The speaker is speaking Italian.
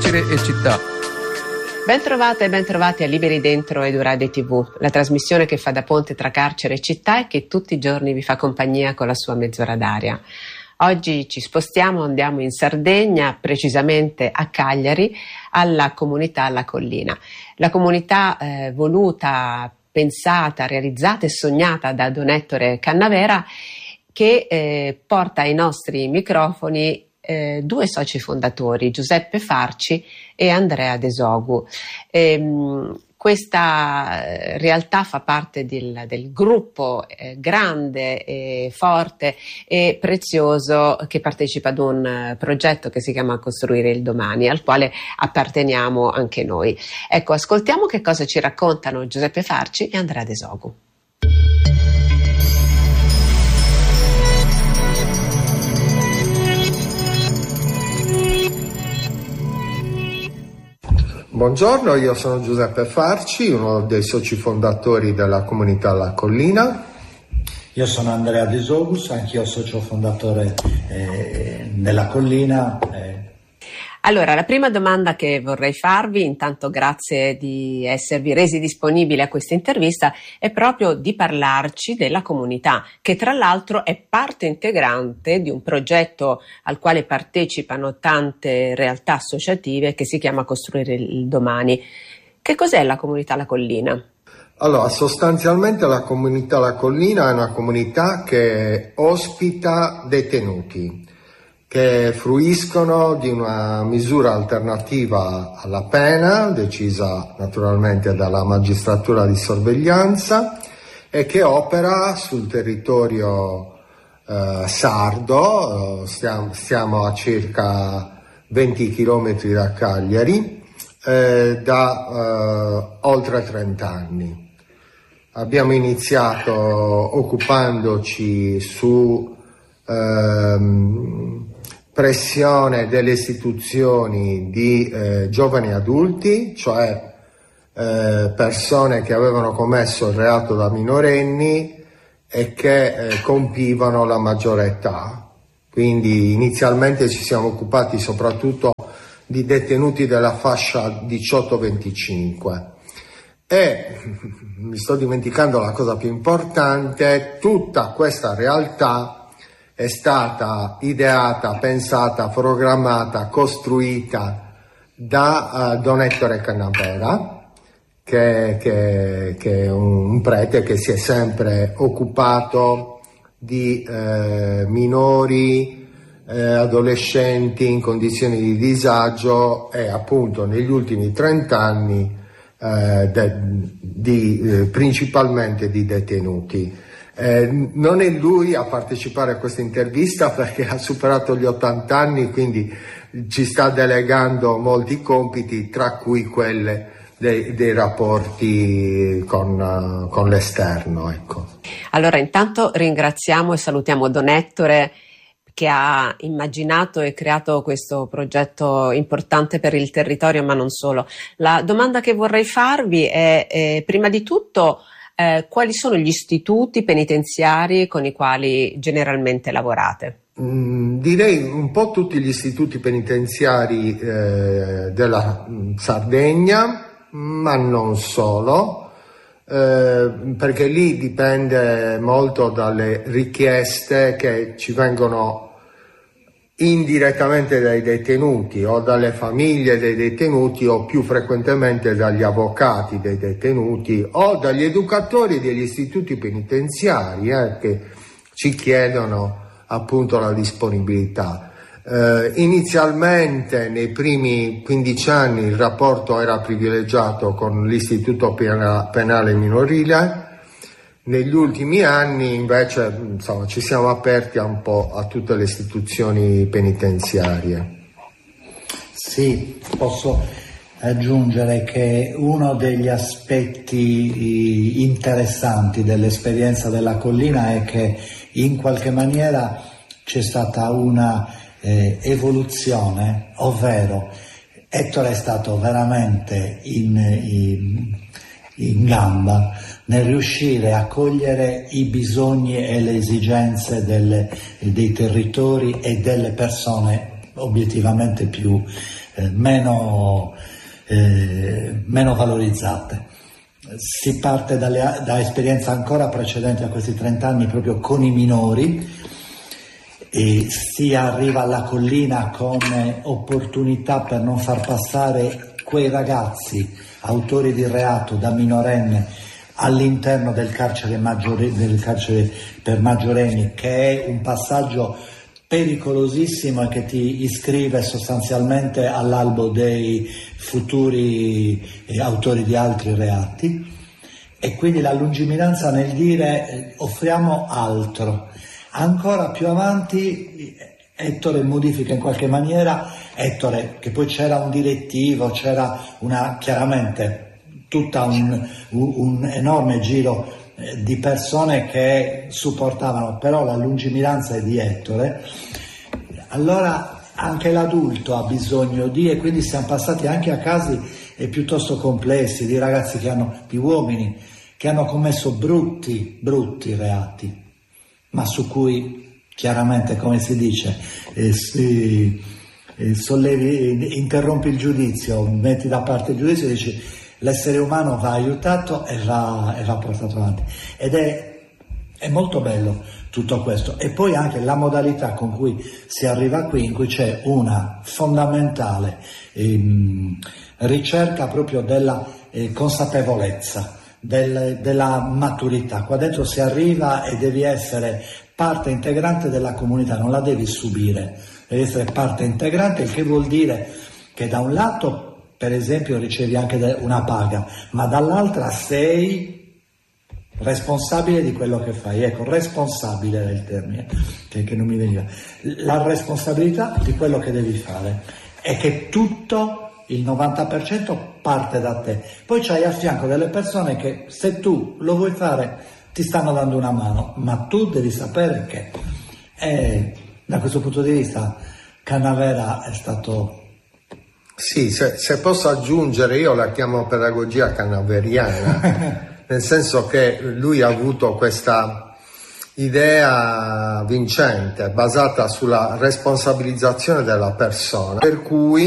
Carcere e città. Bentrovate e bentrovati a Liberi Dentro Eduradio TV, la trasmissione che fa da ponte tra carcere e città e che tutti i giorni vi fa compagnia con la sua mezz'ora d'aria. Oggi ci spostiamo, andiamo in Sardegna, precisamente a Cagliari, alla comunità La Collina. La comunità voluta, pensata, realizzata e sognata da Don Ettore Cannavera, che porta ai nostri microfoni due soci fondatori, Giuseppe Farci e Andrea Desogu. Questa realtà fa parte del gruppo grande, forte e prezioso che partecipa ad un progetto che si chiama Costruire il Domani, al quale apparteniamo anche noi. Ecco, ascoltiamo che cosa ci raccontano Giuseppe Farci e Andrea Desogu. Buongiorno, io sono Giuseppe Farci, uno dei soci fondatori della comunità La Collina. Io sono Andrea Desogu, anch'io socio fondatore della Collina. Allora, la prima domanda che vorrei farvi, intanto grazie di esservi resi disponibili a questa intervista, è proprio di parlarci della comunità, che tra l'altro è parte integrante di un progetto al quale partecipano tante realtà associative che si chiama Costruire il Domani. Che cos'è la comunità La Collina? Allora, sostanzialmente la comunità La Collina è una comunità che ospita detenuti che fruiscono di una misura alternativa alla pena, decisa naturalmente dalla magistratura di sorveglianza, e che opera sul territorio sardo. Stiamo a circa 20 chilometri da Cagliari, da oltre 30 anni. Abbiamo iniziato occupandoci su pressione delle istituzioni di giovani adulti, cioè persone che avevano commesso il reato da minorenni e che compivano la maggiore età. Quindi inizialmente ci siamo occupati soprattutto di detenuti della fascia 18-25 e mi sto dimenticando la cosa più importante: tutta questa realtà è stata ideata, pensata, programmata, costruita da Don Ettore Cannavera, che è un prete che si è sempre occupato di minori, adolescenti in condizioni di disagio e appunto negli ultimi 30 anni principalmente di detenuti. Non è lui a partecipare a questa intervista perché ha superato gli 80 anni, quindi ci sta delegando molti compiti, tra cui quelle dei rapporti con l'esterno. Ecco. Allora, intanto ringraziamo e salutiamo Don Ettore, che ha immaginato e creato questo progetto importante per il territorio, ma non solo. La domanda che vorrei farvi è prima di tutto, quali sono gli istituti penitenziari con i quali generalmente lavorate? Direi un po' tutti gli istituti penitenziari della Sardegna, ma non solo, perché lì dipende molto dalle richieste che ci vengono indirettamente dai detenuti o dalle famiglie dei detenuti, o più frequentemente dagli avvocati dei detenuti o dagli educatori degli istituti penitenziari che ci chiedono appunto la disponibilità. Inizialmente nei primi 15 anni il rapporto era privilegiato con l'istituto penale minorile. Negli ultimi anni invece ci siamo aperti un po' a tutte le istituzioni penitenziarie. Sì, posso aggiungere che uno degli aspetti interessanti dell'esperienza della Collina è che in qualche maniera c'è stata una evoluzione, ovvero Ettore è stato veramente in gamba nel riuscire a cogliere i bisogni e le esigenze dei territori e delle persone obiettivamente più meno valorizzate. Si parte da esperienze ancora precedenti a questi 30 anni proprio con i minori, e si arriva alla collina come opportunità per non far passare quei ragazzi autori di reato da minorenne all'interno del carcere per maggiorenni, che è un passaggio pericolosissimo e che ti iscrive sostanzialmente all'albo dei futuri autori di altri reati. E quindi la lungimiranza nel dire offriamo altro. Ancora più avanti Ettore modifica in qualche maniera, Ettore, che poi c'era un direttivo, c'era chiaramente tutta un enorme giro di persone che supportavano, però la lungimiranza è di Ettore. Allora anche l'adulto ha bisogno e quindi siamo passati anche a casi piuttosto complessi, di ragazzi di uomini che hanno commesso brutti reati, ma su cui chiaramente, come si dice, interrompi il giudizio, metti da parte il giudizio e dici l'essere umano va aiutato e va portato avanti. Ed è molto bello tutto questo. E poi anche la modalità con cui si arriva qui, in cui c'è una fondamentale ricerca proprio della consapevolezza, della maturità. Qua dentro si arriva e devi essere parte integrante della comunità, non la devi subire, devi essere parte integrante, il che vuol dire che da un lato, per esempio, ricevi anche una paga, ma dall'altra sei responsabile di quello che fai. Ecco, responsabile è il termine che non mi veniva. La responsabilità di quello che devi fare è che tutto, il 90% parte da te. Poi c'hai a fianco delle persone che, se tu lo vuoi fare, ti stanno dando una mano, ma tu devi sapere che da questo punto di vista Cannavera è stato... Sì, se posso aggiungere, io la chiamo pedagogia cannaveriana, nel senso che lui ha avuto questa idea vincente, basata sulla responsabilizzazione della persona, per cui